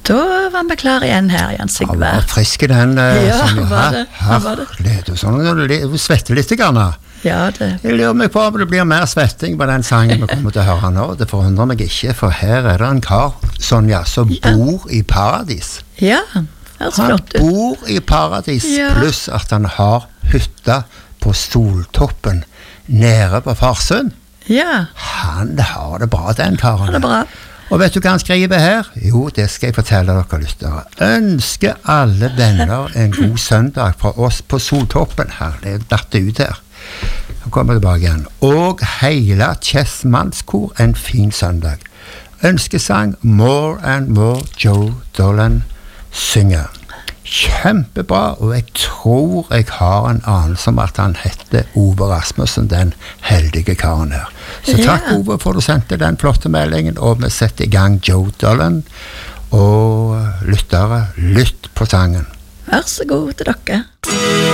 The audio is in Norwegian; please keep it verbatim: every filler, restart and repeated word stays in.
Da var vi klar igjen her, Jan Sigve. Han var frisk i den. Uh, ja, sånn, var det. Han var det. Herlig, sånn, du svetter litt grann. Ja, det. Jeg lurer meg på om det blir mer svetting på den sangen vi kommer til å høre nå. Det forundrer meg ikke, for her er det en kar, Sonja, som ja. bor i paradis. Ja, det er så flott ut. Han bor i paradis, ja. pluss at han har hytta på Soltoppen nede på Farsund. Ja. Han har det bra, den karen. Han er bra. Og vet du hva han skriver her? Jo, det skal jeg fortelle dere lyttere. Ønsker alle venner en god søndag fra oss på Soltoppen. Her, det er datt ut her. Så kommer jeg tilbake igjen. Og hele Kjessmannskor en fin søndag. Ønskesang More and More Joe Dolan synger. Kjempebra, og jeg tror jeg har en anelse om at han heter Ove Rasmussen, den heldige karen her. Så takk Ove for du sendte den flotte meldingen, og vi setter i gang Joe Dolan, og lyttere, lytt på sangen. Vær så god til dere.